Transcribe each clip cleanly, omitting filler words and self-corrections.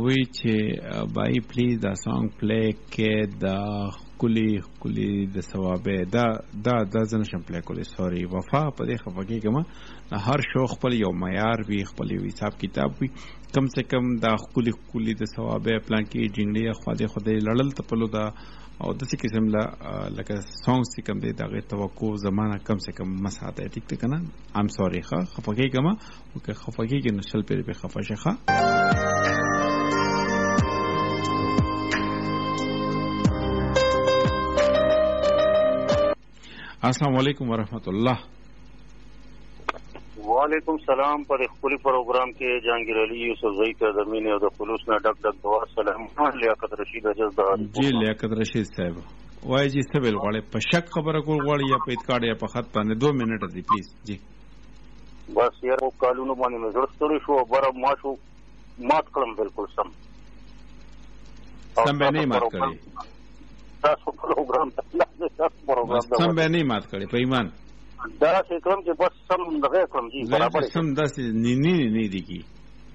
وی چې بای پلیز دا سانګ پلی کې دا کلی د ثوابه دا زنه شم پلی کولی سوري وفا په دې خفګي کما هر شو خپل یو معیار وی خپل یو حساب کتاب وی کم سے کم دا کلی د ثوابه پلان کې جنګړي خدای لړل تپلو دا او د څه قسم لکه سانګز چې کم دی دغه توقع زمانہ کم سے کم مساته ټیک ته کنه ام سوري خفګي کما او که خفګي کې نشل پر به خفشه السلام علیکم ورحمۃ اللہ. وعلیکم السلام. پر خپل پروګرام کې جهانگیر علي یوسف زئی ته زمينه او د خلوص نه ډک دعا سلام. لیاقت رشید اجازدار. جی لیاقت رشید صاحب وای جی سبل غواړي په شک خبره کول غواړي یا په اتکاډ یا په خط باندې 2 منټه دی پلیز. جی بس یاره کالونو باندې مزړ ستړي شو بره ما شو مات کړم بالکل سم به نه مات کړی تاسو پروګرام ته سم به نه مات کړی په ایمان دا څه کوم چې بس سم دغه کوم جی برابر سم داسې نه دی کی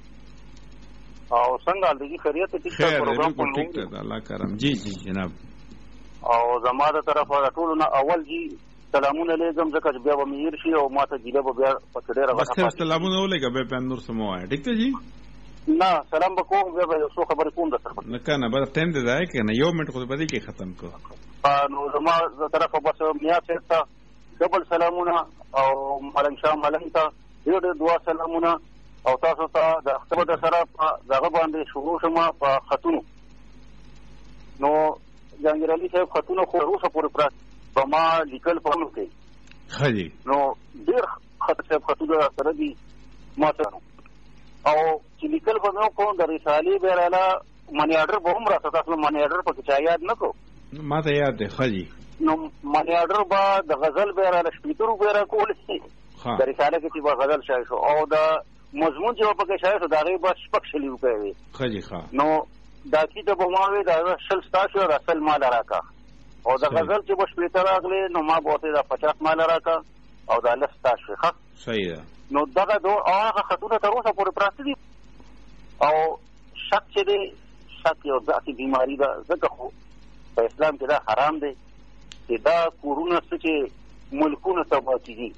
او څنګه د خیریت ټیک پروګرام په ټیک ته الله کرم. جی جناب او زماده طرفه ټولو نه اول جی سلامونه علیکم زکه بیا به میر شي او ماته جیله به بیا په ډیره غوښتنه بس سلامونه ولګه به په نور سموای ټیک ته جی نه سلام وکوم بیا به څو خبرې کوم د سره نه کنه بل ټایم دی ځای کنه یو منټ خو به دې کې ختم کو نو زما طرفه بس میا ته ډبل سلامونه او ملنګ شاه ملنګ ته ډېر دعا سلامونه او تاسو ته د اختبار د سره دغه باندې شروع شمه په خطونو نو جهانگیر علي صاحب خطونه خو روسه پورې پراته په ما لیکل پرونو کې خدي نو ډېر خط صاحب خطونه سره دي ما ته او چې لیکل په نو کوم د رسالې بیراله منی آرډر به هم راته تاسو منی آرډر په چا یاد نه کو ما ته یاد دی خدي نو منی آرډر به د غزل بیراله شپېترو بیره کول شي د رساله کې چې به غزل شای شو او د مضمون چې په کې شای شو دا غي بس شپږ شلی وکوي خدي نو دا چې د بماوي دا شل ستاسو او اصل مال راکا او د غزل چې به شپېتر اغله نو ما بوته دا 50 مال راکا او دا لستاسو ښه صحیح ده. نو دغه هغه خطونه تر اوسه پورې پراته دي او شک چې دی شک یو ذاتي بیماری ده ځکه خو په اسلام کې دا حرام دی چې دا کورونه چې ملکونه تباه کیږي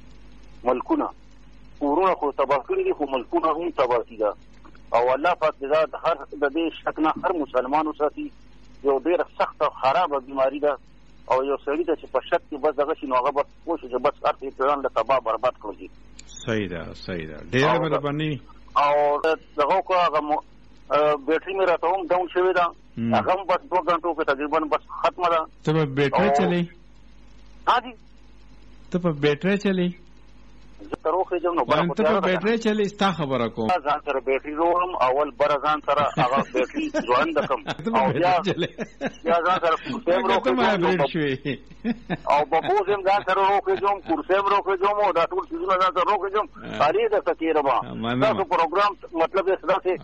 کورونه خو تباه کړي دي خو ملکونه هم تباه کیږي او الله پاک دا د دې شک نه هر مسلمان وساتي یو ډېر سخت او خرابه بیماری ده او یو سړی ته چې په شک کې بس دغه شي نو هغه بس کوشش چې بس هر څه پلان له تباه برباد کړي. صحیح ده ډېر مهرباني او دغه کو هغه بیټری مې راته هم ډاون شوې ده هغه هم بس 2 غنټو کې تقریبا بس ختمه ده. ته په بیټری چلی هاجی ته په بیټری چلی زه تر اوسه جوړ نو باندې ته په بیټری چلی ستا خبره کوم ځان سره بیټری روم اول بر ځان سره هغه بیټری ځوان دکم او بیا ځان سره کورسیم روکې او په پوزم ځان سره روکې جوم کورسیم روکې جوم او دا ټول څه ځان سره روکې جوم اړې د تکیرما تاسو پروګرام مطلب یې څه